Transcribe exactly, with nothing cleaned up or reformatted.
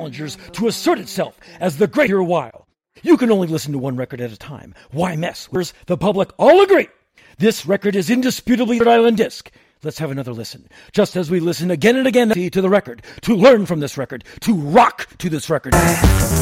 challengers to assert itself as the great here while. You can only listen to one record at a time. Why mess? Where's the public all agree? This record is indisputably Third Island Disc. Let's have another listen. Just as we listen again and again to the record, to learn from this record, to rock to this record.